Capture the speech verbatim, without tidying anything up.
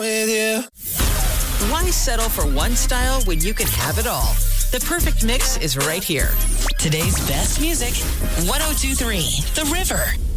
with you. Why settle for one style when you can have it all? The perfect mix is right here. Today's best music, one oh two point three The River.